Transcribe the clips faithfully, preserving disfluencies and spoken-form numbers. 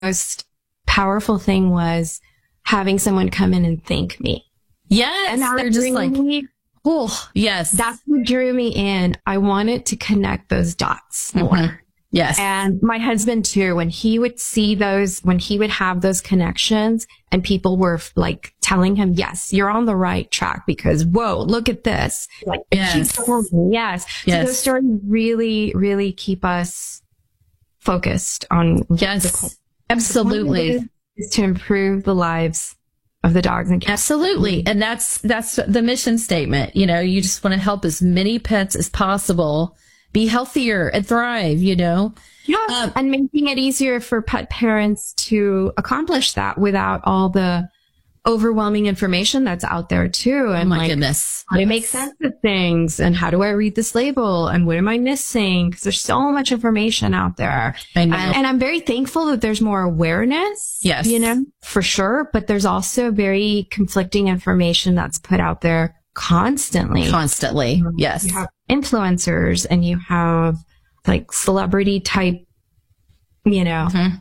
most powerful thing was having someone come in and thank me. Yes. And they're just like, me, oh, yes. That's what drew me in. I wanted to connect those dots more. Mm-hmm. Yes. And my husband too, when he would see those, when he would have those connections and people were like telling him, yes, you're on the right track because, whoa, look at this. Like, yes. Yes. Yes. So those stories really, really keep us focused on. Yes. Absolutely. Is to improve the lives of the dogs and cats. Absolutely. And that's, that's the mission statement. You know, you just want to help as many pets as possible be healthier and thrive, you know? Yeah. Um, and making it easier for pet parents to accomplish that without all the overwhelming information that's out there too. And oh my like, goodness. how do I make sense of things? And how do I read this label? And what am I missing? Because there's so much information out there. I know. And, and I'm very thankful that there's more awareness. Yes. You know, for sure. But there's also very conflicting information that's put out there constantly. Constantly. Yes. You have influencers and you have like celebrity type, you know, mm-hmm.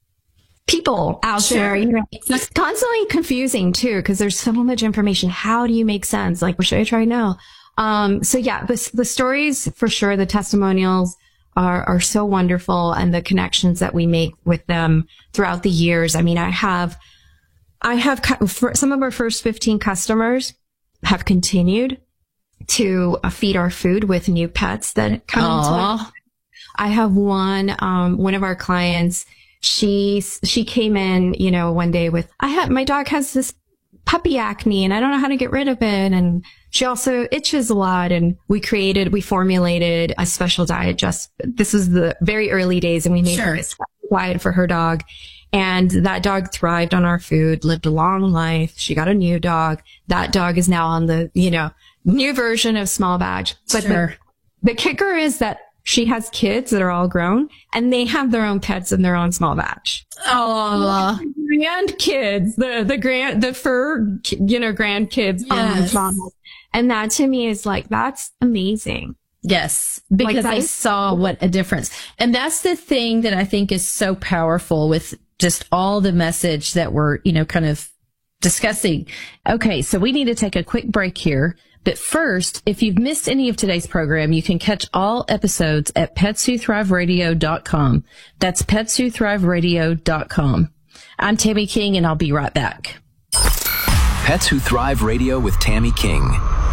people out sure. there. You know, it's constantly confusing too, because there's so much information. How do you make sense? Like, what should I try now? Um, so yeah, the, the stories for sure, the testimonials are, are so wonderful, and the connections that we make with them throughout the years. I mean, I have, I have for some of our first fifteen customers have continued to uh, feed our food with new pets that come Aww. into it. I have one, um, one of our clients, she, she came in, you know, one day with, I have, my dog has this puppy acne and I don't know how to get rid of it. And she also itches a lot. And we created, we formulated a special diet. Just, this was the very early days, and we made sure. a special diet for her dog. And that dog thrived on our food, lived a long life. She got a new dog. That dog is now on the, you know, new version of small batch. But sure. the, the kicker is that she has kids that are all grown and they have their own pets in their own small batch. Oh, grandkids, the, the grand, the fur, you know, grandkids yes. on the small batch. And that to me is like, that's amazing. Yes, because like I saw what a difference. And that's the thing that I think is so powerful with just all the message that we're, you know, kind of discussing. Okay, so we need to take a quick break here. But first, if you've missed any of today's program, you can catch all episodes at pets who thrive radio dot com. That's pets who thrive radio dot com. I'm Tammy King, and I'll be right back. Pets Who Thrive Radio with Tammy King.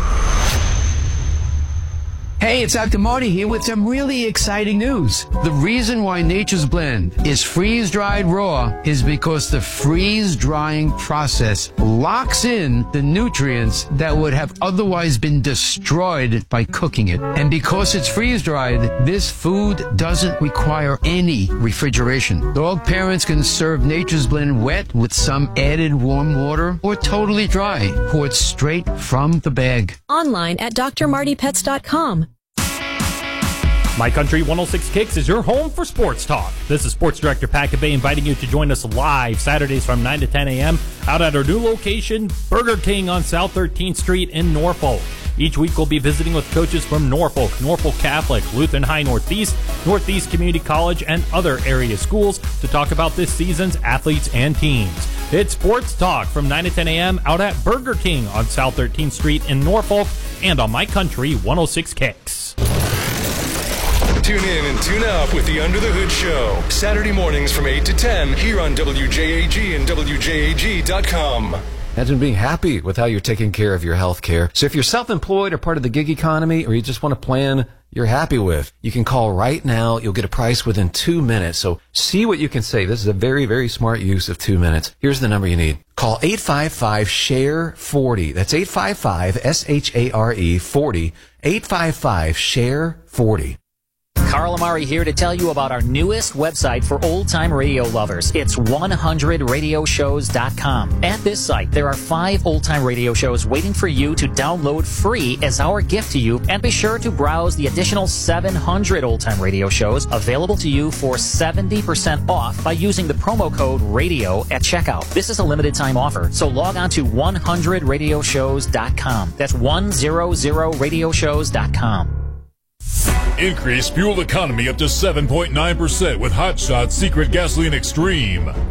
Hey, it's Doctor Marty here with some really exciting news. The reason why Nature's Blend is freeze-dried raw is because the freeze-drying process locks in the nutrients that would have otherwise been destroyed by cooking it. And because it's freeze-dried, this food doesn't require any refrigeration. Dog parents can serve Nature's Blend wet with some added warm water or totally dry, poured straight from the bag. Online at d r marty pets dot com. My Country one oh six Kicks is your home for sports talk. This is Sports Director Pat Cabay inviting you to join us live Saturdays from nine to ten a.m. out at our new location, Burger King on South thirteenth Street in Norfolk. Each week we'll be visiting with coaches from Norfolk, Norfolk Catholic, Lutheran High Northeast, Northeast Community College, and other area schools to talk about this season's athletes and teams. It's Sports Talk from nine to ten a.m. out at Burger King on South thirteenth Street in Norfolk and on My Country one oh six Kicks. Tune in and tune out with the Under the Hood Show. Saturday mornings from eight to ten here on W J A G and W J A G dot com. Imagine being happy with how you're taking care of your health care. So if you're self-employed or part of the gig economy, or you just want a plan you're happy with, you can call right now. You'll get a price within two minutes. So see what you can save. This is a very, very smart use of two minutes. Here's the number you need. Call eight five five, S H A R E, forty. That's eight five five, S H A R E, forty. eight five five, S H A R E, forty. Carl Amari here to tell you about our newest website for old-time radio lovers. It's one hundred radio shows dot com. At this site, there are five old-time radio shows waiting for you to download free as our gift to you. And be sure to browse the additional seven hundred old-time radio shows available to you for seventy percent off by using the promo code RADIO at checkout. This is a limited-time offer, so log on to one hundred radio shows dot com. That's one hundred radio shows dot com. Increase fuel economy up to seven point nine percent with Hot Shot Secret Gasoline Extreme.